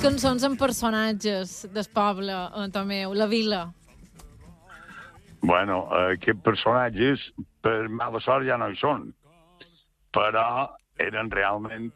cançons amb personatges del poble, Tomeu, la vila. Bueno, aquests personatges, per mala sort, ja no hi són. Però eren realment,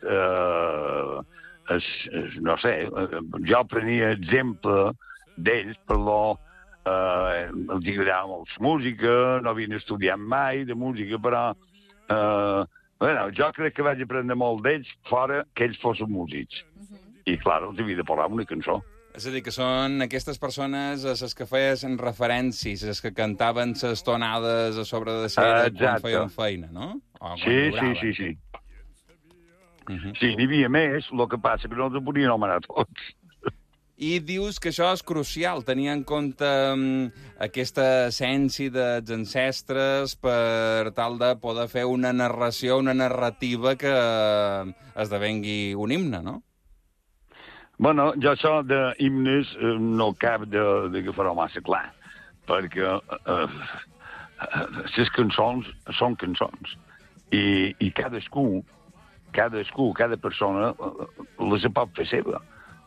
no sé, jo prenia exemple d'ells, però els agradava molt la música, no havien estudiat mai de música, però bueno, jo crec que vaig aprendre molt d'ells fora que ells fossin músics. I, clar, els havia de parlar una cançó. És a dir, que són aquestes persones a les que feien referències, les que cantaven les tonades a sobre de cera quan feien feina, no? Sí. Sí, n'hi havia més, el que passa que no els podien anomenar tots. I dius que això és crucial, tenir en compte aquesta essència dels ancestres per tal de poder fer una narració, una narrativa que esdevengui un himne, no? Bueno, jo això d'himnes no cap de farò massa clar, perquè les cançons són cançons i cadascú, cada persona les pot fer seva.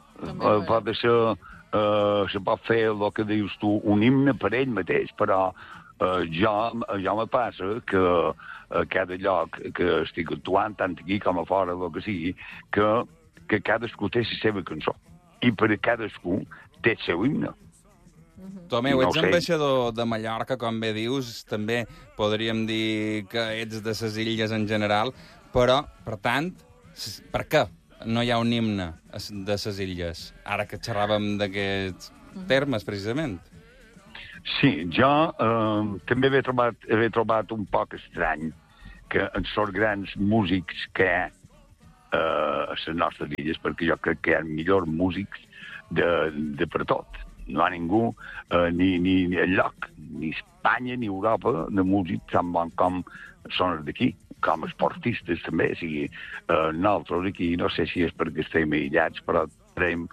Se pot fer el que dius tu, un himne per ell mateix, però jo me passa que a cada lloc que estic actuant, tant aquí com a fora, el que sigui, que cadascú té la seva cançó. I per a cadascú té el seu himne. Tomeu, ets ambaixador de Mallorca, com bé dius, també podríem dir que ets de les illes en general, però, per tant, per què no hi ha un himne de les illes? Ara que xerràvem d'aquests termes, precisament. Sí, jo també he trobat un poc estrany que els grans músics que hi ha a les nostres illes, perquè jo crec que hi ha millors músics de per tot. No hi ha ningú, ni enlloc, ni Espanya ni Europa, de músics tan bons com són els d'aquí, com esportistes també. O sigui, nosaltres aquí, no sé si és perquè estem aïllats, però tenim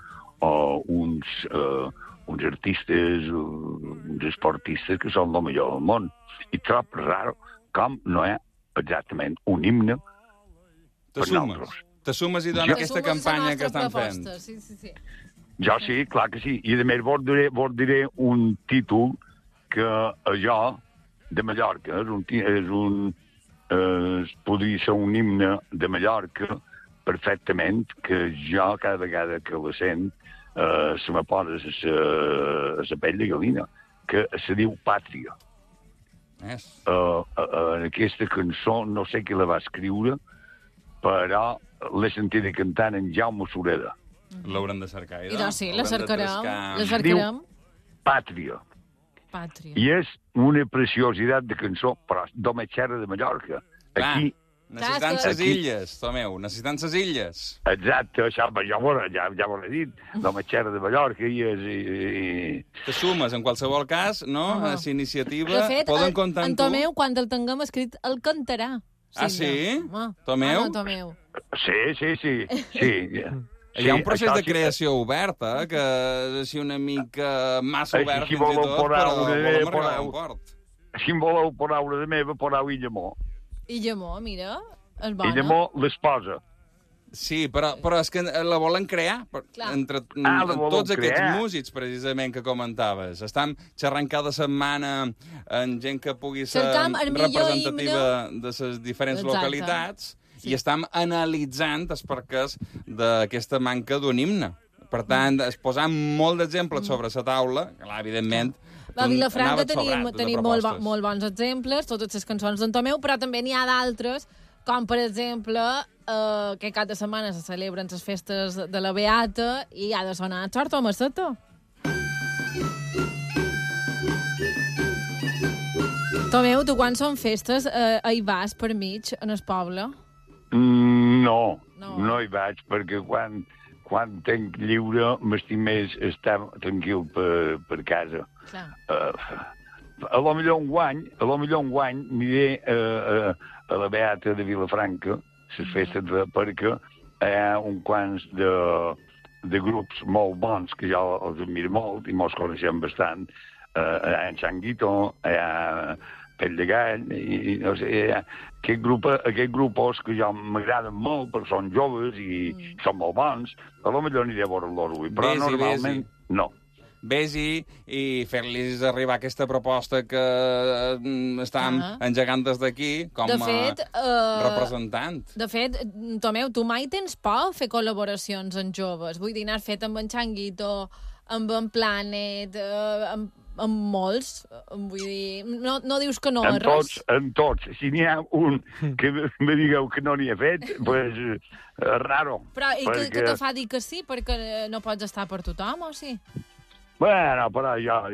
uns artistes, uns esportistes que són el millor del món. I trob raro com no hi ha exactament un himne per nosaltres. T'assumes i dona aquesta campanya que estan fent. Sí. Jo sí, clar que sí. I a més vos diré un títol que jo, de Mallorca, podria ser un himne de Mallorca perfectament, que jo cada vegada que la sent se me posa la pell de gallina, que se diu Pàtria. Aquesta cançó, no sé qui la va escriure, però l'he sentit cantant en Jaume Sureda. L'haurem de cercar, I doncs sí, la cercarem. Diu Pàtria. I és una preciositat de cançó, però d'Ometxerra de Mallorca. Aquí... Necessitant ses illes, Tomeu, necessitant ses illes. Exacte, això ja m'ho he dit, d'Ometxerra de Mallorca i... T'assumes, en qualsevol cas, no? A la iniciativa... De fet, poden comptar amb tu. en Tomeu, quan el tinguem escrit, el cantarà. Ah, sí? Tomeu? Tomeu. Sí. Hi ha un procés de creació obert, que és així una mica massa obert fins i tot, però volem arribar a un port. Si em voleu paraula de meva, parau Illamó. Illamó, mira, és bona. Illamó, l'esposa. Sí, però és que la volen crear entre tots aquests músics, precisament, que comentaves. Estem xerrant cada setmana amb gent que pugui ser representativa de les diferents localitats i estem analitzant els perquès d'aquesta manca d'un himne. Per tant, es posant molt d'exemples sobre la taula, clar, evidentment... A Vilafranca tenim molt bons exemples, totes les cançons d'en Tomeu, però també n'hi ha d'altres, com per exemple, que cada setmana se celebren les festes de la Beata i ha de sonar Sort o Maceta. Tomeu, tu quan són festes hi vas per mig en el poble? No hi vaig, perquè quan tenc lliure m'estic més estar tranquil per casa. A lo millor un guany aniré a la Beata de Vilafranca, les festes, perquè hi ha uns quants de grups molt bons que jo els admiro molt i mos coneixem bastant. Hi ha en Changuito, hi ha Pell de Gall, i no sé, aquests grupos que jo m'agraden molt, perquè són joves i són molt bons, a lo millor aniré a veure-los avui, però normalment no. Vés-hi i fer-los arribar aquesta proposta que estem engegant des d'aquí com a representant. De fet, Tomeu, tu mai tens por fer col·laboracions amb joves? Vull dir, n'has fet amb en Changuito, amb en Planet, amb molts, vull dir, no dius que no a res? En tots. Si n'hi ha un que me digueu que no n'hi ha fet, doncs és raro. Però què te fa dir que sí? Perquè no pots estar per tothom, o sí? Bueno, però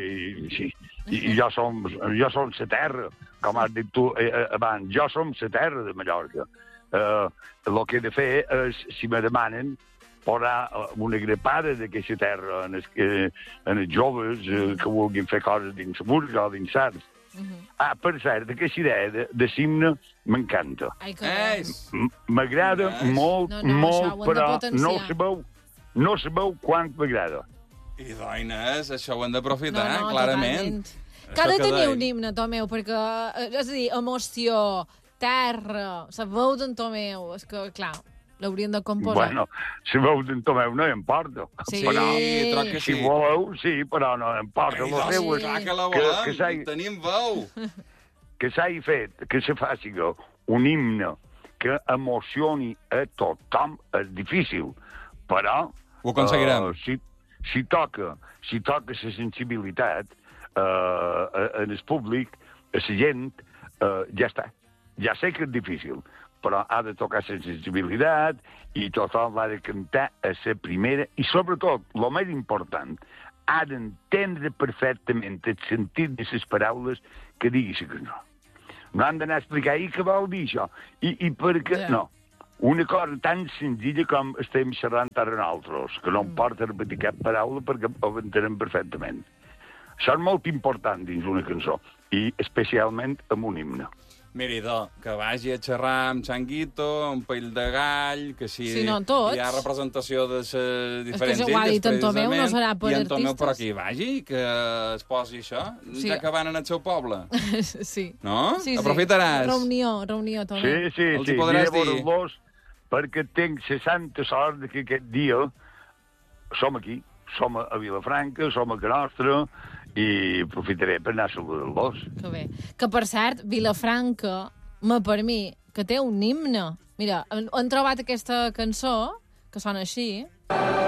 jo som la terra, com has dit tu abans, jo som la terra de Mallorca. El que he de fer és, si me demanen, posar una grapada d'aquesta terra en els joves que vulguin fer coses dins la música o dins l'arts. Per cert, aquesta idea de l'himne m'encanta. M'agrada molt, però no sabeu quant m'agrada. I doines, això ho hem d'aprofitar, clarament. Que ha de tenir un himne, Tomeu, perquè, és a dir, emoció, terra, la veu d'en Tomeu, és que, clar, l'haurien de composar. Bueno, la veu d'en Tomeu no importa. Sí, però que si voleu, sí, però no importa. Clar que la volem, tenim veu. Que s'hagi fet, que se faci un himne que emocioni a tothom és difícil, però... Ho aconseguirem. Si toca la sensibilitat en el públic, a la gent, ja està. Ja sé que és difícil, però ha de tocar la sensibilitat i tothom ha de cantar a la primera i, sobretot, el més important, ha d'entendre perfectament el sentit de les paraules que digui la cançó. No han d'anar a explicar què vol dir això, i per què... No. Una cosa tan senzilla com estem xerrant ara nosaltres, que no em porta a repetir cap paraula perquè ho entenem perfectament. Això és molt important dins una cançó, i especialment amb un himne. Mira, que vagi a xerrar amb Changuito, amb Pell de Gall, que si hi ha representació de les diferents illes, ho ha dit en Tomeu, no serà per artistes. I en Tomeu, però que hi vagi, que es posi això, ja que van en el seu poble. Sí. No? Aprofitaràs. Reunió, Tomeu. Sí, podràs dir. Perquè tinc 60 sort que aquest dia som aquí, som a Vilafranca, som a Can Nostra, i aprofitaré per anar a saludar-los. Que bé. Que, per cert, Vilafranca, per mi, que té un himne. Mira, han trobat aquesta cançó, que sona així...